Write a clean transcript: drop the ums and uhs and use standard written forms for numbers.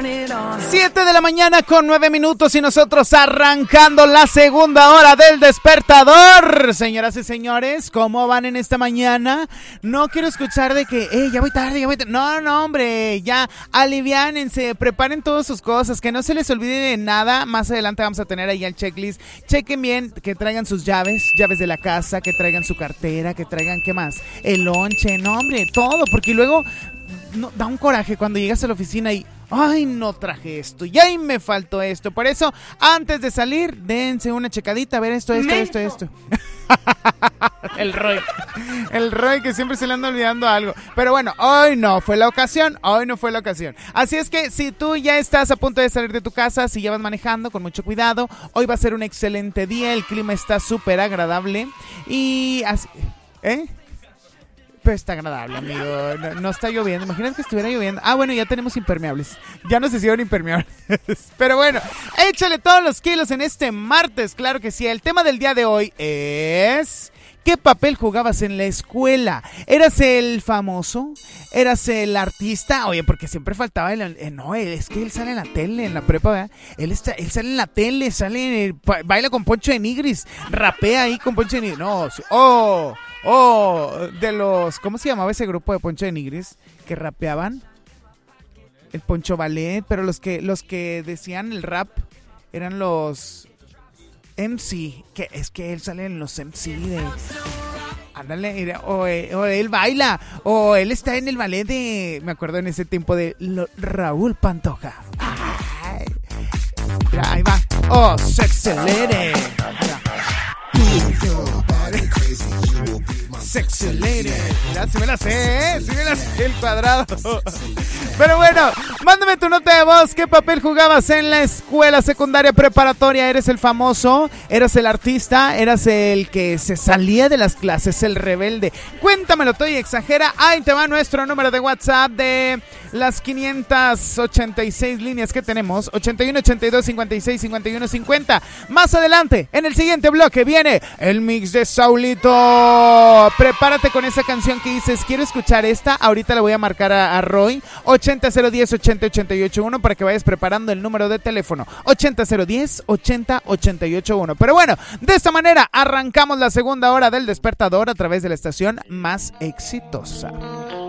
7 de la mañana con 9 minutos y nosotros arrancando la segunda hora del despertador. Señoras y señores, ¿cómo van en esta mañana? No quiero escuchar de que, ya voy tarde, No, hombre, ya aliviánense, preparen todas sus cosas, que no se les olvide de nada. Más adelante vamos a tener ahí el checklist. Chequen bien, que traigan sus llaves de la casa, que traigan su cartera, que traigan, ¿qué más? El lonche, no, hombre, todo, porque luego da un coraje cuando llegas a la oficina y ay, no traje esto, y ay, me faltó esto. Por eso, antes de salir, dense una checadita, a ver esto. El Roy que siempre se le anda olvidando algo. Pero bueno, hoy no fue la ocasión. Así es que si tú ya estás a punto de salir de tu casa, si ya vas manejando, con mucho cuidado. Hoy va a ser un excelente día, el clima está súper agradable. Y así, Pero está agradable, amigo. No está lloviendo. Imagínate que estuviera lloviendo. Ah, bueno, ya tenemos impermeables. Ya nos hicieron impermeables. Pero bueno, échale todos los kilos en este martes. Claro que sí. El tema del día de hoy es... ¿qué papel jugabas en la escuela? ¿Eras el famoso? ¿Eras el artista? Oye, porque siempre faltaba no, es que él sale en la tele, en la prepa, ¿verdad? Él sale en la tele, baila con Poncho de Nigris, rapea ahí con Poncho de Nigris. No, de los... ¿cómo se llamaba ese grupo de Poncho de Nigris que rapeaban? El Poncho Ballet, pero los que decían el rap eran los... MC, que es que él sale en los MC de... ándale, o él baila, o él está en el ballet de... me acuerdo en ese tiempo de Raúl Pantoja. Ay, mira, ahí va. Oh, sexy lady. Sexy lady. Mira, si me la sé, el cuadrado. Pero bueno, mándame tu nota de voz. ¿Qué papel jugabas en la escuela secundaria preparatoria? ¿Eres el famoso? ¿Eras el artista? ¿Eras el que se salía de las clases? ¿El rebelde? Cuéntamelo todo y exagera. Ahí te va nuestro número de WhatsApp de las 586 líneas que tenemos. 81 82 56 51 50. Más adelante, en el siguiente bloque, viene el mix de Saulito. Prepárate con esa canción que dices, quiero escuchar esta. Ahorita le voy a marcar a Roy. 80010 80881 para que vayas preparando el número de teléfono. 80010 80881. Pero bueno, de esta manera arrancamos la segunda hora del despertador a través de la estación más exitosa.